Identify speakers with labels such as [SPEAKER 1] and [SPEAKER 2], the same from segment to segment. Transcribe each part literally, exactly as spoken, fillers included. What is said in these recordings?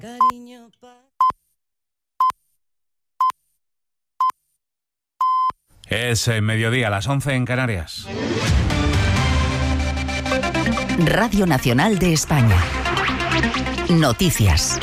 [SPEAKER 1] Cariño, pa...
[SPEAKER 2] Es eh, mediodía, a las once en Canarias.
[SPEAKER 3] Radio Nacional de España. Noticias.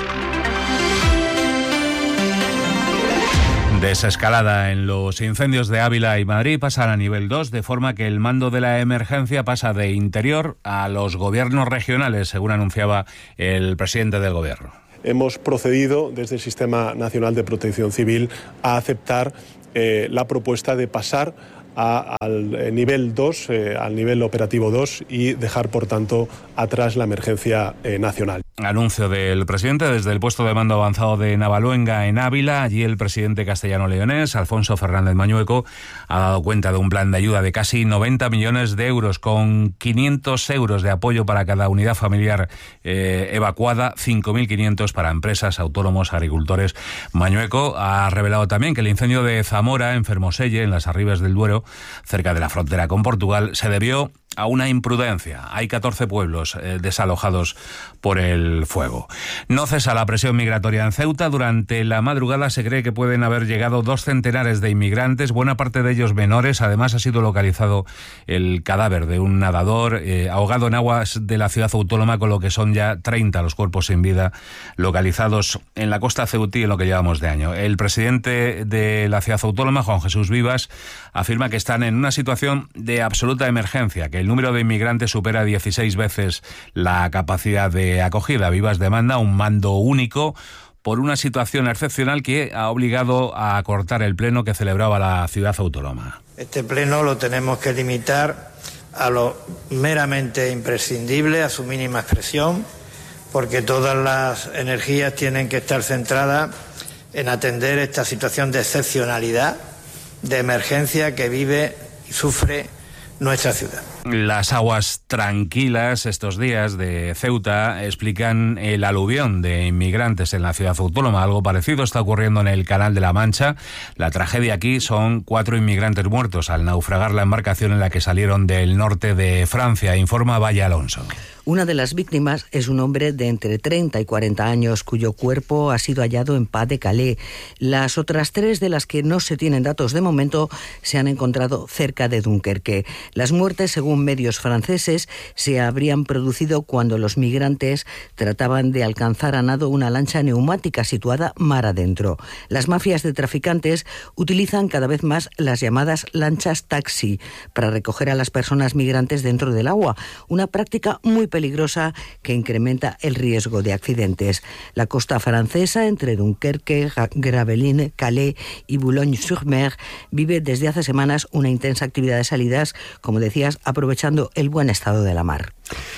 [SPEAKER 2] Desescalada en los incendios de Ávila y Madrid, pasan a nivel dos, de forma que el mando de la emergencia pasa de Interior a los gobiernos regionales, según anunciaba el presidente del Gobierno.
[SPEAKER 4] Hemos procedido desde el Sistema Nacional de Protección Civil a aceptar eh, la propuesta de pasar a, al nivel dos, eh, al nivel operativo dos, y dejar, por tanto, atrás la emergencia eh, nacional.
[SPEAKER 2] Anuncio del presidente desde el puesto de mando avanzado de Navaluenga, en Ávila. Allí el presidente castellano-leonés, Alfonso Fernández Mañueco, ha dado cuenta de un plan de ayuda de casi noventa millones de euros, con quinientos euros de apoyo para cada unidad familiar eh, evacuada, cinco mil quinientos para empresas, autónomos, agricultores. Mañueco ha revelado también que el incendio de Zamora, en Fermoselle, en las Arribes del Duero, cerca de la frontera con Portugal, se debió a una imprudencia. Hay catorce pueblos eh, desalojados por el fuego. No cesa la presión migratoria en Ceuta. Durante la madrugada se cree que pueden haber llegado dos centenares de inmigrantes, buena parte de ellos menores. Además, ha sido localizado el cadáver de un nadador eh, ahogado en aguas de la ciudad autónoma, con lo que son ya treinta los cuerpos sin vida localizados en la costa ceutí en lo que llevamos de año. El presidente de la ciudad autónoma, Juan Jesús Vivas, afirma que están en una situación de absoluta emergencia, que el número de inmigrantes supera dieciséis veces la capacidad de acogida. Vivas demanda un mando único por una situación excepcional que ha obligado a acortar el pleno que celebraba la ciudad autónoma.
[SPEAKER 5] Este pleno lo tenemos que limitar a lo meramente imprescindible, a su mínima expresión, porque todas las energías tienen que estar centradas en atender esta situación de excepcionalidad, de emergencia que vive y sufre nuestra ciudad.
[SPEAKER 2] Las aguas tranquilas estos días de Ceuta explican el aluvión de inmigrantes en la ciudad autónoma. Algo parecido está ocurriendo en el Canal de la Mancha. La tragedia aquí son cuatro inmigrantes muertos al naufragar la embarcación en la que salieron del norte de Francia, informa Valle Alonso.
[SPEAKER 6] Una de las víctimas es un hombre de entre treinta y cuarenta años, cuyo cuerpo ha sido hallado en Pas de Calais. Las otras tres, de las que no se tienen datos de momento, se han encontrado cerca de Dunkerque. Las muertes, según medios franceses, se habrían producido cuando los migrantes trataban de alcanzar a nado una lancha neumática situada mar adentro. Las mafias de traficantes utilizan cada vez más las llamadas lanchas taxi para recoger a las personas migrantes dentro del agua, una práctica muy peligrosa que incrementa el riesgo de accidentes. La costa francesa, entre Dunkerque, Gravelines, Calais y Boulogne-sur-Mer, vive desde hace semanas una intensa actividad de salidas, como decías, aprovechando el buen estado de la mar.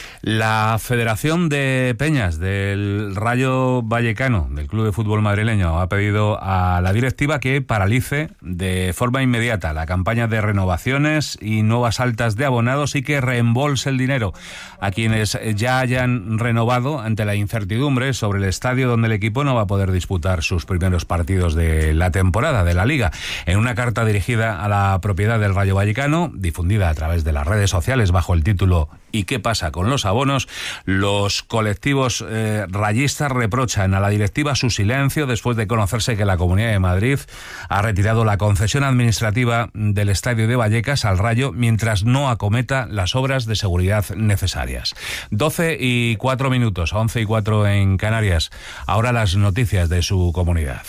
[SPEAKER 2] La Federación de Peñas del Rayo Vallecano, del Club de Fútbol madrileño, ha pedido a la directiva que paralice de forma inmediata la campaña de renovaciones y nuevas altas de abonados y que reembolse el dinero a quienes ya hayan renovado, ante la incertidumbre sobre el estadio donde el equipo no va a poder disputar sus primeros partidos de la temporada de la Liga. En una carta dirigida a la propiedad del Rayo Vallecano, difundida a través de las redes sociales bajo el título ¿Y qué pasa con los abonos?, los colectivos eh, rayistas reprochan a la directiva su silencio después de conocerse que la Comunidad de Madrid ha retirado la concesión administrativa del estadio de Vallecas al Rayo mientras no acometa las obras de seguridad necesarias. doce y cuatro minutos, once y cuatro en Canarias. Ahora las noticias de su comunidad.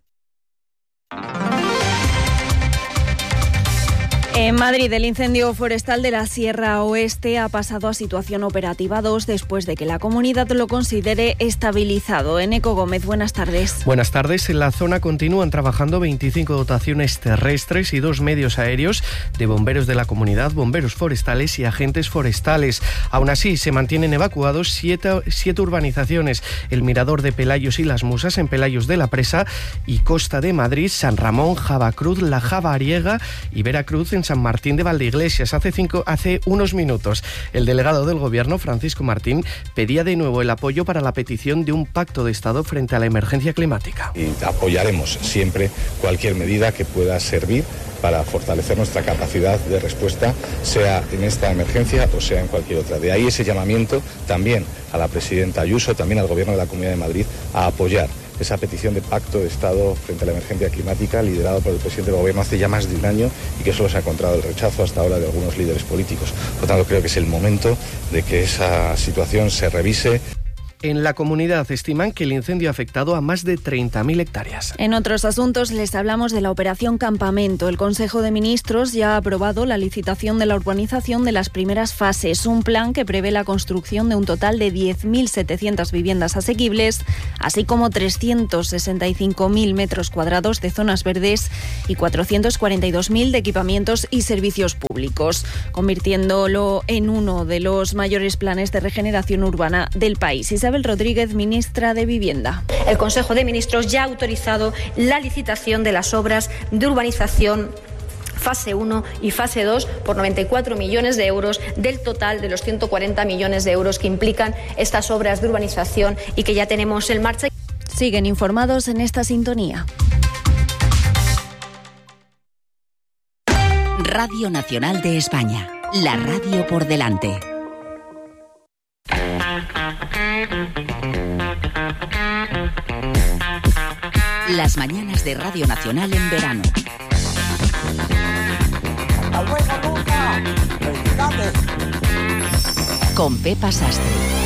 [SPEAKER 7] En Madrid, el incendio forestal de la Sierra Oeste ha pasado a situación operativa dos después de que la comunidad lo considere estabilizado. Eneco Gómez, buenas tardes.
[SPEAKER 8] Buenas tardes. En la zona continúan trabajando veinticinco dotaciones terrestres y dos medios aéreos de bomberos de la comunidad, bomberos forestales y agentes forestales. Aún así, se mantienen evacuados siete, siete urbanizaciones: el Mirador de Pelayos y Las Musas en Pelayos de la Presa y Costa de Madrid, San Ramón, Javacruz, La Javariega y Veracruz en San Martín de Valdeiglesias. Hace, cinco, hace unos minutos, el delegado del Gobierno, Francisco Martín, pedía de nuevo el apoyo para la petición de un pacto de Estado frente a la emergencia climática.
[SPEAKER 1] Y apoyaremos siempre cualquier medida que pueda servir para fortalecer nuestra capacidad de respuesta, sea en esta emergencia o sea en cualquier otra. De ahí ese llamamiento también a la presidenta Ayuso, también al Gobierno de la Comunidad de Madrid, a apoyar esa petición de pacto de Estado frente a la emergencia climática liderado por el presidente del Gobierno hace ya más de un año y que solo se ha encontrado el rechazo hasta ahora de algunos líderes políticos. Por lo tanto, creo que es el momento de que esa situación se revise.
[SPEAKER 8] En la comunidad estiman que el incendio ha afectado a más de treinta mil hectáreas.
[SPEAKER 7] En otros asuntos les hablamos de la operación Campamento. El Consejo de Ministros ya ha aprobado la licitación de la urbanización de las primeras fases, un plan que prevé la construcción de un total de diez mil setecientas viviendas asequibles, así como trescientos sesenta y cinco mil metros cuadrados de zonas verdes y cuatrocientos cuarenta y dos mil de equipamientos y servicios públicos, convirtiéndolo en uno de los mayores planes de regeneración urbana del país. Isabel Rodríguez, ministra de Vivienda.
[SPEAKER 9] El Consejo de Ministros ya ha autorizado la licitación de las obras de urbanización fase uno y fase dos por noventa y cuatro millones de euros del total de los ciento cuarenta millones de euros que implican estas obras de urbanización y que ya tenemos en marcha.
[SPEAKER 7] Siguen informados en esta sintonía.
[SPEAKER 3] Radio Nacional de España, la radio por delante. Las mañanas de Radio Nacional en verano. Con Pepa Sastre.